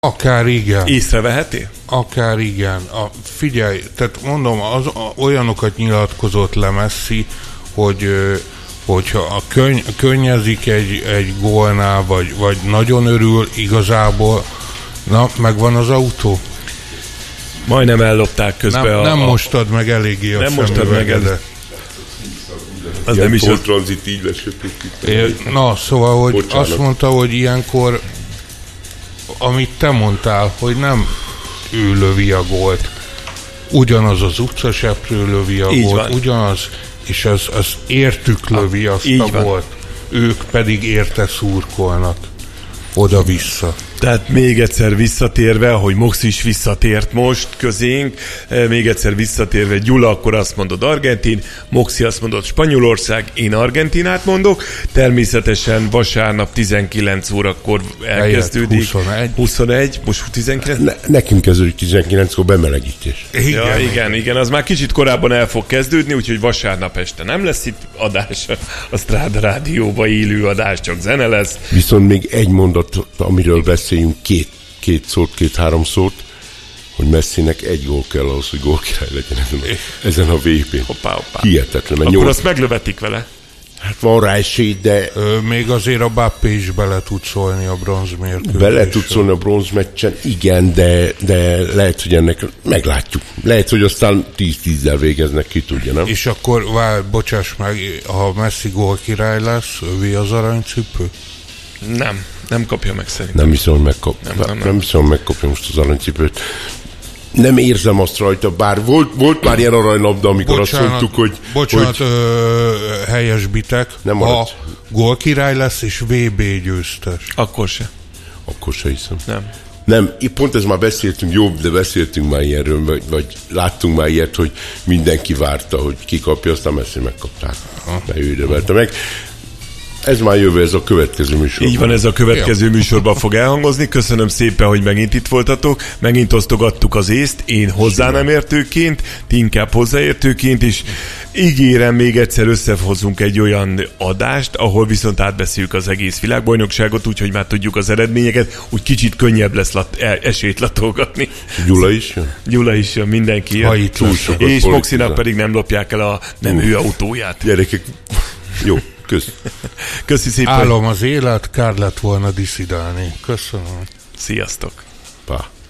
Akár igen. Észreveheti? Akár igen. Figyelj, tehát mondom, olyanokat nyilatkozott le Messi, hogyha könnyezik egy gólnál, vagy nagyon örül, igazából, na, megvan az autó. Majdnem ellopták közben nem mostad meg eléggé a szemüvegedet. Az nem is a tranzit így lesöpít. Na, szóval, hogy azt mondta, hogy ilyenkor, amit te mondtál, hogy nem ő lövi a gólt, ugyanaz az utcaseprő lövi a gólt, ugyanaz, és az értük lövi azt a gólt. Ők pedig érte szurkolnak oda-vissza. Tehát még egyszer visszatérve, ahogy Mox is visszatért most közénk, még egyszer visszatérve, Gyula, akkor azt mondod Argentin, Moxi azt mondod Spanyolország, én Argentinát mondok, természetesen vasárnap 19 órakor elkezdődik. 21, most 19? Nekünk kezdődik 19-kor bemelegítés. Igen, az már kicsit korábban el fog kezdődni, úgyhogy vasárnap este nem lesz itt adás, a Stráda Rádióba élő adás, csak zene lesz. Viszont még egy mondat, amiről beszéljünk két-három szót, hogy Messinek egy gól kell ahhoz, hogy gólkirály legyen ezen a VB-n. Hoppá. Hihetetlen. Akkor azt meglövetik vele. Hát van rá esély, de... még azért a Mbappé is bele tud szólni a bronzmérkőzésre. Bele tud szólni a bronzmeccsen, igen, de lehet, hogy ennek meglátjuk. Lehet, hogy aztán 10-10-del végeznek, ki tudja, nem? És akkor, bocsáss meg, ha Messi gólkirály lesz, ővé az aranycipő? Nem kapja meg szerintem. Nem hiszem, hogy megkapja most az aranycipőt. Nem érzem azt rajta, bár volt már ilyen aranylabda, amikor azt mondtuk, hogy... Bocsánat, helyesbitek, ha gólkirály lesz és VB győztes. Akkor se hiszem. Nem, pont ez már beszéltünk, de beszéltünk már ilyenről, vagy láttunk már ilyet, hogy mindenki várta, hogy ki kapja, aztán Messi megkapták. De ő érdemelte meg. Ez már jövő, ez a következő műsorban. Így van, ez a következő műsorban fog elhangozni. Köszönöm szépen, hogy megint itt voltatok. Megint osztogattuk az észt, én hozzá nem értőként, ti inkább hozzáértőként is. Ígérem, még egyszer összehozunk egy olyan adást, ahol viszont átbeszéljük az egész világbajnokságot, úgyhogy már tudjuk az eredményeket, úgy kicsit könnyebb lesz esélyt latolgatni. Gyula is jön, mindenki jön. És Moxinak pedig nem lopják el a nem ő autóját. Gyerekek, jó. Köszi szépen. Álom az élet, kár lett volna diszidálni. Köszönöm. Sziasztok. Pá.